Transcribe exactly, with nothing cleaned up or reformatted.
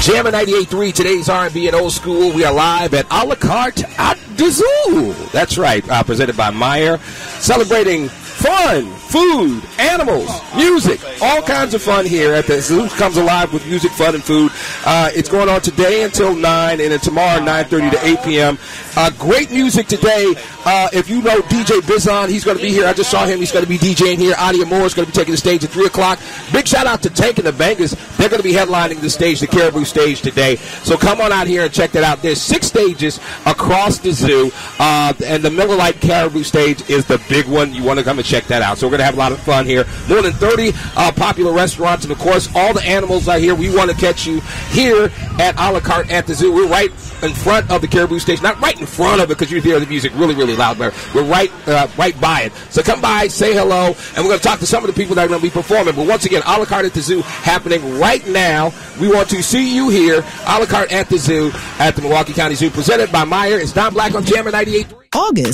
Jammin' ninety-eight point three, today's R and B and old school. We are live at A La Carte at the Zoo. That's right, uh, presented by Meijer. Celebrating fun, food, animals, music, all kinds of fun here at the Zoo. Comes alive with music, fun, and food. Uh, it's going on today until nine, and then tomorrow nine thirty to eight p.m. Uh, great music today. Uh, if you know D J Bizon, he's going to be here. I just saw him. He's going to be DJing here. Adia Moore is going to be taking the stage at three o'clock. Big shout out to Tank and the Bangers. They're going to be headlining the stage, the Caribou stage today. So come on out here and check that out. There's six stages across the zoo, uh, and the Miller Lite Caribou stage is the big one. You want to come and check that out. So we're going to have a lot of fun here. More than thirty uh, popular restaurants, and of course, all the animals are here. We want to catch you here at A La Carte at the Zoo. We're right in front of the Caribou stage. Not right in front of it because you hear the music really, really loud, but we're right, uh, right by it. So come by, say hello, and we're going to talk to some of the people that are going to be performing. But once again, A La Carte at the Zoo happening right now. We want to see you here, A La Carte at the Zoo at the Milwaukee County Zoo, presented by Meijer. It's Don Black on Jammin' ninety-eight point three. August.